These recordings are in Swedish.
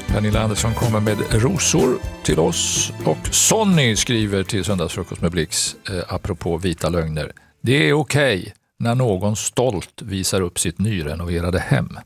Pernilla Andersson kommer med rosor till oss och Sonny skriver till Söndagsfrukost med Blix apropå vita lögner. Det är okej när någon stolt visar upp sitt nyrenoverade hem.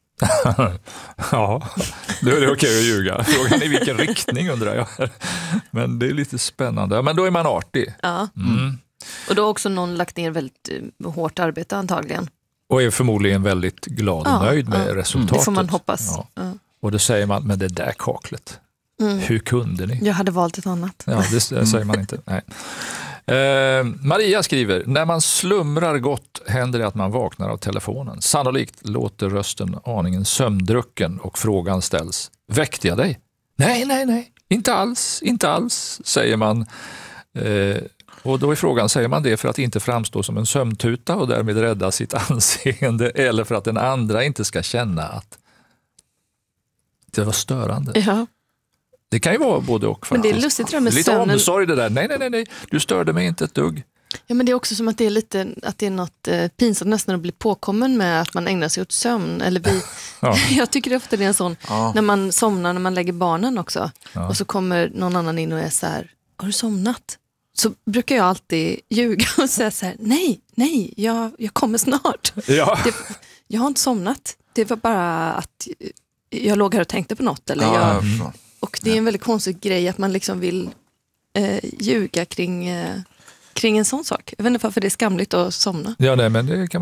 Ja, då är det okej att ljuga. Frågan är i vilken riktning undrar jag. Men det är lite spännande. Men då är man artig. Ja. Och då har också någon lagt ner väldigt hårt arbete antagligen. Och är förmodligen väldigt glad och nöjd med resultatet. Det får man hoppas. Ja. Och då säger man, men det där kaklet, hur kunde ni? Jag hade valt ett annat. Ja, det säger man inte. Nej. Maria skriver, när man slumrar gott händer det att man vaknar av telefonen. Sannolikt låter rösten aningen sömndrucken och frågan ställs, väckte jag dig? Nej, inte alls, säger man. Och då är frågan, säger man det för att inte framstå som en sömntuta och därmed rädda sitt anseende eller för att den andra inte ska känna att det var störande? Ja. Det kan ju vara både och faktiskt. Men det är lustigt det där med lite sömnen. omsorg det där. Nej, du störde mig inte ett dugg. Ja, men det är också som att det är lite att det är något pinsamt nästan att bli påkommen med att man ägnar sig åt sömn. Eller jag tycker ofta det är en sån, när man somnar, när man lägger barnen också. Och så kommer någon annan in och är så här, har du somnat? Så brukar jag alltid ljuga och säga så här, nej, jag kommer snart. Ja. Jag har inte somnat. Det var bara att jag låg här och tänkte på något. Eller och det är en väldigt konstig grej att man liksom vill ljuga kring en sån sak. Jag vet inte varför det är skamligt att somna. Ja, nej, men det kan